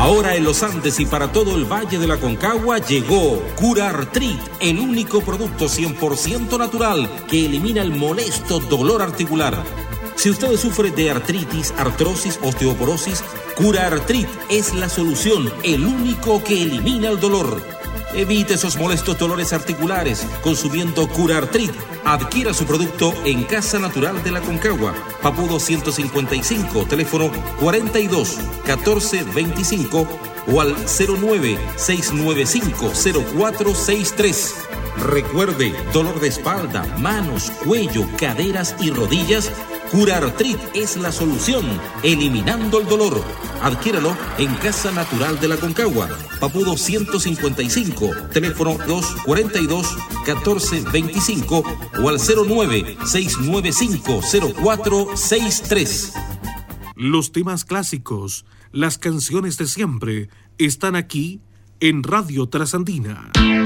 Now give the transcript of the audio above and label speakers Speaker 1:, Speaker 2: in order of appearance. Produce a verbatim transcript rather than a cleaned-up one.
Speaker 1: Ahora en los Andes y para todo el Valle de la Concagua llegó CuraArthrit, el único producto cien por ciento natural que elimina el molesto dolor articular. Si usted sufre de artritis, artrosis, osteoporosis, CuraArthrit es la solución, el único que elimina el dolor. Evite esos molestos dolores articulares consumiendo CuraArthrit. Adquiera su producto en Casa Natural de la Concagua, Papudo ciento cincuenta y cinco, teléfono cuarenta y dos, catorce, veinticinco o al cero nueve, seis nueve cinco, cero cuatro seis tres. Recuerde, dolor de espalda, manos, cuello, caderas y rodillas, CuraArthrit es la solución, eliminando el dolor. Adquiéralo en Casa Natural de la Concagua, Papudo ciento cincuenta y cinco, teléfono dos cuarenta y dos, catorce, veinticinco o al cero nueve, seis nueve cinco, cero cuatro seis tres.
Speaker 2: Los temas clásicos, las canciones de siempre, están aquí en Radio Trasandina.